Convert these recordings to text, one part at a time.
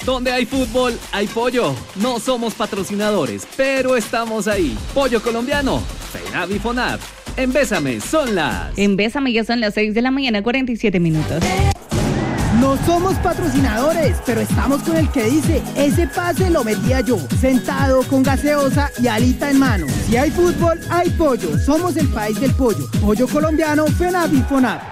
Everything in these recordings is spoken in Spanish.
Donde hay fútbol, hay pollo. No somos patrocinadores, pero estamos ahí. Pollo colombiano, FENAV y FONAV. En Bésame son las... En Bésame ya son las 6 de la mañana, 47 minutos. No somos patrocinadores, pero estamos con el que dice, ese pase lo metía yo, sentado con gaseosa y alita en mano. Si hay fútbol, hay pollo. Somos el país del pollo. Pollo colombiano, FENAV y FONAV.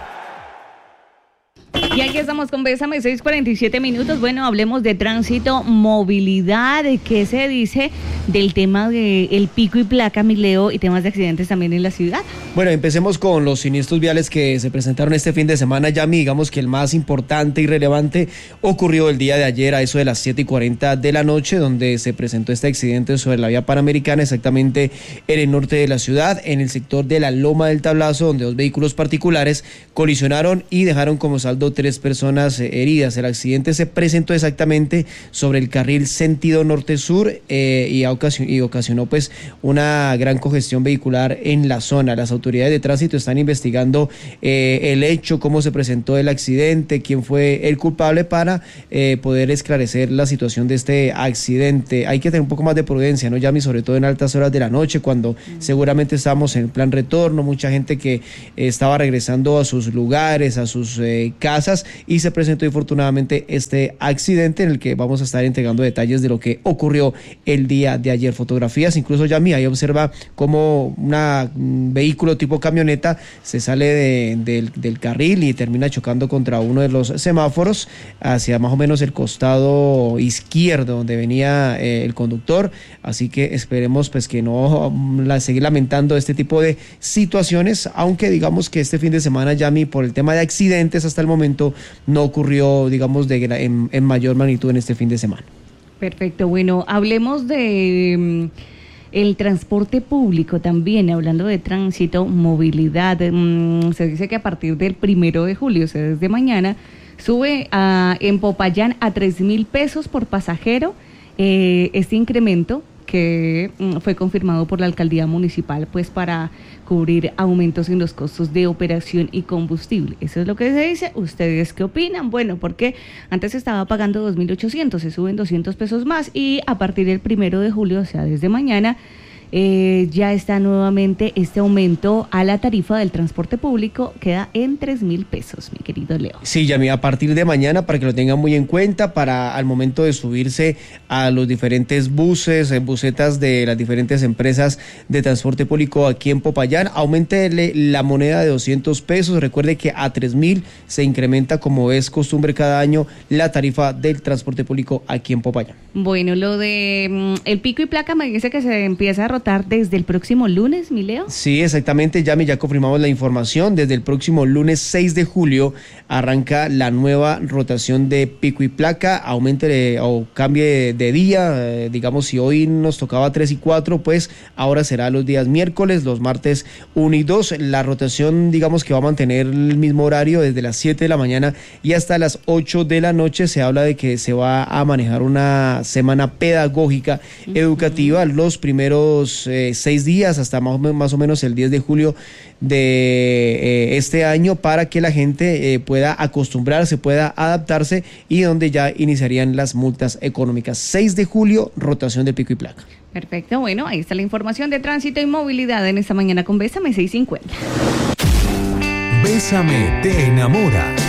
Y aquí estamos con Bésame, 6:47 minutos. Bueno, hablemos de tránsito, movilidad. ¿Qué se dice del tema del pico y placa, mi Leo, y temas de accidentes también en la ciudad? Bueno, empecemos con los siniestros viales que se presentaron este fin de semana. Ya digamos que el más importante y relevante ocurrió el día de ayer a eso de las 7:40 de la noche, donde se presentó este accidente sobre la vía Panamericana, exactamente en el norte de la ciudad, en el sector de la Loma del Tablazo, donde dos vehículos particulares colisionaron y dejaron como saldo 3 personas heridas. El accidente se presentó exactamente sobre el carril sentido norte-sur y ocasionó pues una gran congestión vehicular en la zona. Las autoridades de tránsito están investigando el hecho, cómo se presentó el accidente, quién fue el culpable para poder esclarecer la situación de este accidente. Hay que tener un poco más de prudencia, ¿no, Yami? Sobre todo en altas horas de la noche, cuando seguramente estamos en plan retorno, mucha gente que estaba regresando a sus lugares, a sus casas, y se presentó infortunadamente este accidente en el que vamos a estar entregando detalles de lo que ocurrió el día de ayer. Fotografías, incluso Yami, ahí observa cómo un vehículo tipo camioneta se sale del carril y termina chocando contra uno de los semáforos hacia más o menos el costado izquierdo donde venía el conductor, así que esperemos pues que no seguir lamentando este tipo de situaciones, aunque digamos que este fin de semana, Yami, por el tema de accidentes hasta el momento no ocurrió, digamos, en mayor magnitud en este fin de semana. Perfecto, bueno, hablemos de el transporte público también, hablando de tránsito, movilidad. Se dice que a partir del 1 de julio, o sea, desde mañana, sube en Popayán a 3.000 pesos por pasajero este incremento que fue confirmado por la alcaldía municipal, pues para cubrir aumentos en los costos de operación y combustible. Eso es lo que se dice. ¿Ustedes qué opinan? Bueno, porque antes se estaba pagando 2.800, se suben 200 pesos más y a partir del 1 de julio, o sea, desde mañana, ya está nuevamente este aumento a la tarifa del transporte público, queda en 3.000 pesos, mi querido Leo. Sí, Yami, a partir de mañana, para que lo tengan muy en cuenta, para al momento de subirse a los diferentes buses, busetas de las diferentes empresas de transporte público aquí en Popayán, aumentele la moneda de 200 pesos. Recuerde que a 3.000 se incrementa, como es costumbre cada año, la tarifa del transporte público aquí en Popayán. Bueno, lo de el pico y placa me dice que se empieza a rotar desde el próximo lunes, mi Leo. Sí, exactamente, Yami, ya confirmamos la información. Desde el próximo lunes 6 de julio arranca la nueva rotación de pico y placa, aumente o cambie de día, digamos si hoy nos tocaba 3 y 4, pues ahora será los días miércoles, los martes 1 y 2, la rotación digamos que va a mantener el mismo horario desde las 7 de la mañana y hasta las 8 de la noche. Se habla de que se va a manejar una semana pedagógica educativa los primeros 6 días hasta más o menos el 10 de julio de este año, para que la gente pueda acostumbrarse, pueda adaptarse, y donde ya iniciarían las multas económicas. 6 de julio, rotación de pico y placa. Perfecto, bueno, ahí está la información de tránsito y movilidad en esta mañana con Bésame 650. Bésame te enamora.